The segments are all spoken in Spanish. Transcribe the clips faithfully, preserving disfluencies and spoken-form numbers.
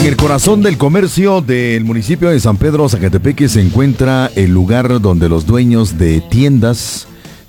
En el corazón del comercio del municipio de San Pedro Zacatepeque se encuentra el lugar donde los dueños de tiendas,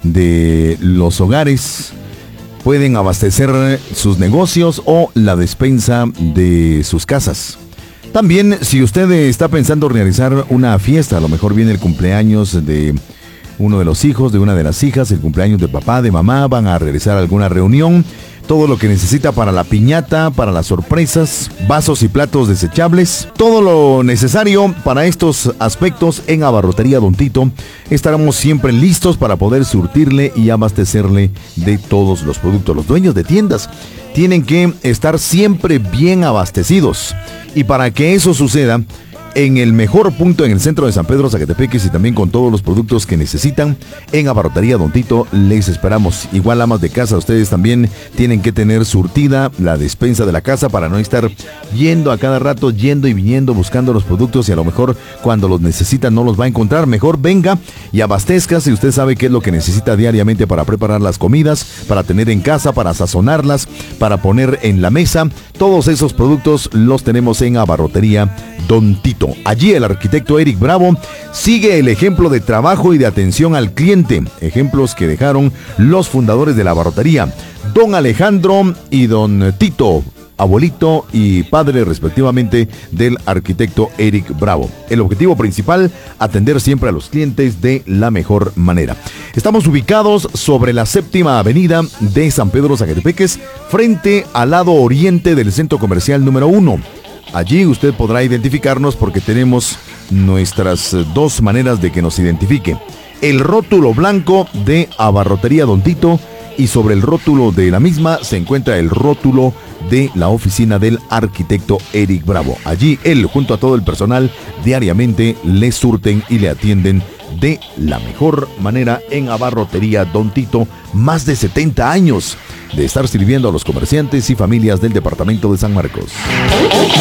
de los hogares, pueden abastecer sus negocios o la despensa de sus casas. También, si usted está pensando realizar una fiesta, a lo mejor viene el cumpleaños de uno de los hijos, de una de las hijas, el cumpleaños de papá, de mamá, van a realizar alguna reunión, todo lo que necesita para la piñata, para las sorpresas, vasos y platos desechables, todo lo necesario para estos aspectos en Abarrotería Don Tito. Estaremos siempre listos para poder surtirle y abastecerle de todos los productos. Los dueños de tiendas tienen que estar siempre bien abastecidos, y para que eso suceda, en el mejor punto en el centro de San Pedro Zacatepeque y también con todos los productos que necesitan, en Abarrotería Don Tito les esperamos. Igual, amas de casa, ustedes también tienen que tener surtida la despensa de la casa para no estar yendo a cada rato, yendo y viniendo buscando los productos, y a lo mejor cuando los necesitan no los va a encontrar. Mejor venga y abastezca si usted sabe qué es lo que necesita diariamente para preparar las comidas, para tener en casa, para sazonarlas, para poner en la mesa. Todos esos productos los tenemos en Abarrotería Don Tito. Allí el arquitecto Eric Bravo sigue el ejemplo de trabajo y de atención al cliente, ejemplos que dejaron los fundadores de la abarrotería, don Alejandro y don Tito, abuelito y padre respectivamente del arquitecto Eric Bravo. El objetivo principal, atender siempre a los clientes de la mejor manera. Estamos ubicados sobre la séptima avenida de San Pedro Zacatepeques, frente al lado oriente del centro comercial número uno. Allí usted podrá identificarnos porque tenemos nuestras dos maneras de que nos identifique. El rótulo blanco de Abarrotería Don Tito, y sobre el rótulo de la misma se encuentra el rótulo de la oficina del arquitecto Eric Bravo. Allí él, junto a todo el personal, diariamente le surten y le atienden de la mejor manera en Abarrotería Don Tito. Más de setenta años de estar sirviendo a los comerciantes y familias del departamento de San Marcos.